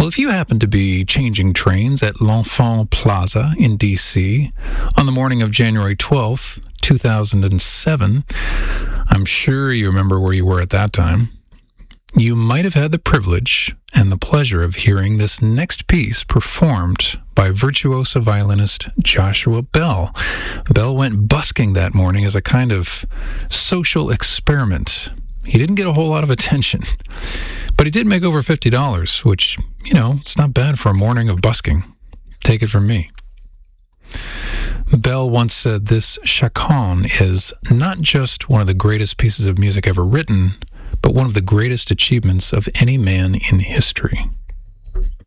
Well, if you happen to be changing trains at L'Enfant Plaza in D.C. on the morning of January 12th, 2007, I'm sure you remember where you were at that time. You might have had the privilege and the pleasure of hearing this next piece performed by virtuoso violinist Joshua Bell. Bell went busking that morning as a kind of social experiment. He didn't get a whole lot of attention, but he did make over $50, which, it's not bad for a morning of busking. Take it from me. Bell once said this chaconne is not just one of the greatest pieces of music ever written, but one of the greatest achievements of any man in history.